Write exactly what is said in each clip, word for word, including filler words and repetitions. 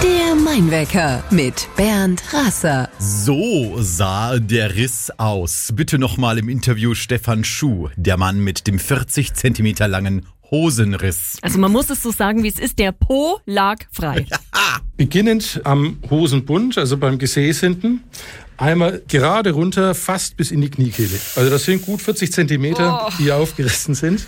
Der Mainwecker mit Bernd Rasser. So sah der Riss aus. Bitte nochmal im Interview Stefan Schuh, der Mann mit dem vierzig Zentimeter langen Hosenriss. Also man muss es so sagen, wie es ist, der Po lag frei. Beginnend am Hosenbund, also beim Gesäß hinten, einmal gerade runter, fast bis in die Kniekehle. Also das sind gut vierzig Zentimeter, Oh. die aufgerissen sind.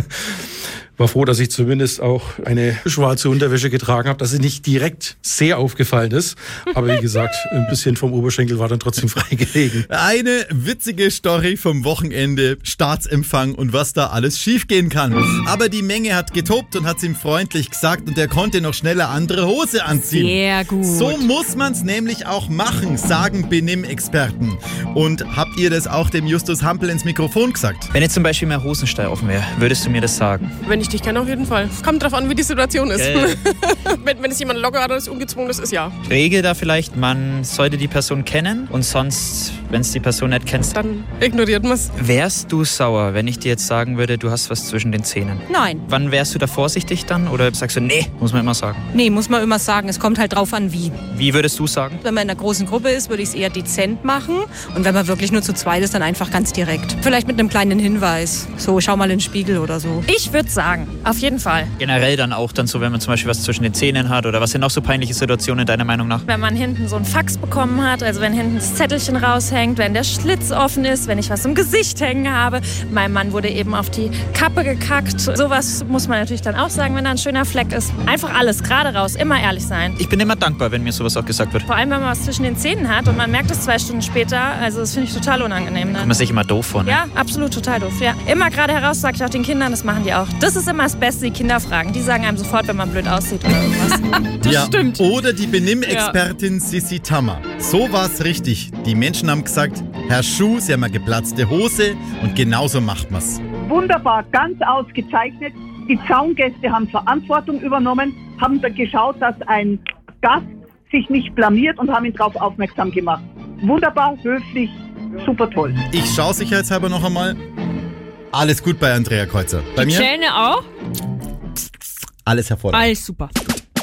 War froh, dass ich zumindest auch eine schwarze Unterwäsche getragen habe, dass sie nicht direkt sehr aufgefallen ist. Aber wie gesagt, ein bisschen vom Oberschenkel war dann trotzdem frei gelegen. Eine witzige Story vom Wochenende, Staatsempfang und was da alles schiefgehen kann. Aber die Menge hat getobt und hat es ihm freundlich gesagt und er konnte noch schneller andere Hose anziehen. Sehr gut. So muss man es nämlich auch machen, sagen Benimm-Experten. Und habt ihr das auch dem Justus Hampel ins Mikrofon gesagt? Wenn jetzt zum Beispiel mein Hosenstall offen wäre, würdest du mir das sagen? Wenn ich dich kenne, auf jeden Fall. Kommt drauf an, wie die Situation ist. Gell. wenn, wenn es jemand locker oder ungezwungen ist, ist ja. Regel da vielleicht, man sollte die Person kennen und sonst, wenn es die Person nicht kennt. Dann ignoriert man es. Wärst du sauer, wenn ich dir jetzt sagen würde, du hast was zwischen den Zähnen? Nein. Wann wärst du da vorsichtig dann oder sagst du, nee, muss man immer sagen? Nee, muss man immer sagen. Es kommt halt drauf an, wie. Wie würdest du sagen? Wenn man in einer großen Gruppe ist, würde ich es eher dezent machen. Und wenn man wirklich nur zu zweit ist, dann einfach ganz direkt. Vielleicht mit einem kleinen Hinweis. So, schau mal in den Spiegel oder so. Ich würde sagen, auf jeden Fall. Generell dann auch dann so, wenn man zum Beispiel was zwischen den Zähnen hat oder was sind noch so peinliche Situationen deiner Meinung nach? Wenn man hinten so einen Fax bekommen hat, also wenn hinten das Zettelchen raushängt, wenn der Schlitz offen ist, wenn ich was im Gesicht hängen habe. Mein Mann wurde eben auf die Kappe gekackt. Sowas muss man natürlich dann auch sagen, wenn da ein schöner Fleck ist. Einfach alles, gerade raus, immer ehrlich sein. Ich bin immer dankbar, wenn mir sowas auch gesagt wird. Vor allem, wenn man was zwischen den Zähnen hat und man merkt es zwei Stunden später. Also das finde ich total unangenehm. Kommt Dann. man sich immer doof vor, ne? Ja, absolut total doof. Ja. Immer gerade heraus, sage ich auch den Kindern, das machen die auch. Das ist immer das Beste, die Kinder fragen. Die sagen einem sofort, wenn man blöd aussieht oder irgendwas. Das ja, stimmt. Oder die Benimm-Expertin Sissi Tammer. So war es richtig. Die Menschen haben gesagt, Herr Schuh, Sie haben eine geplatzte Hose und genauso macht man's. Wunderbar, ganz ausgezeichnet. Die Zaungäste haben Verantwortung übernommen, haben da geschaut, dass ein Gast sich nicht blamiert und haben ihn darauf aufmerksam gemacht. Wunderbar, höflich, super toll. Ich schaue sicherheitshalber noch einmal. Alles gut bei Andrea Kreuzer. Bei Die mir Zähne auch? alles hervorragend. Alles super.